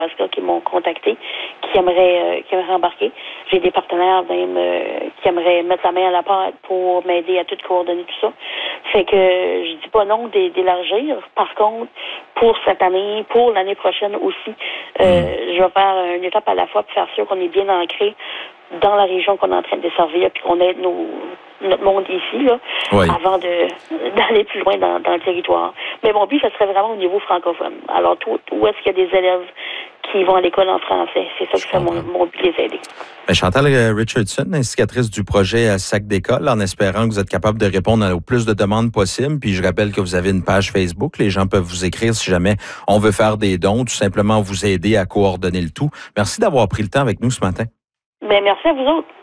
qui m'ont contacté, qui aimeraient embarquer. J'ai des partenaires même qui aimeraient mettre la main à la pâte pour m'aider à tout coordonner tout ça. Fait que je dis pas non d'élargir. Par contre, pour cette année, pour l'année prochaine aussi, je vais faire une étape à la fois pour faire sûr qu'on est bien ancré dans la région qu'on est en train de desservir, puis qu'on aide notre monde ici, là, avant d'aller plus loin dans le territoire. Mais mon but, ça serait vraiment au niveau francophone. Alors, où est-ce qu'il y a des élèves qui vont à l'école en français? C'est ça que serait mon but, les aider. Bien, Chantal Richardson, instigatrice du projet Sac d'école, en espérant que vous êtes capable de répondre au plus de demandes possibles. Puis je rappelle que vous avez une page Facebook. Les gens peuvent vous écrire si jamais on veut faire des dons, tout simplement vous aider à coordonner le tout. Merci d'avoir pris le temps avec nous ce matin. Bien, merci à vous autres.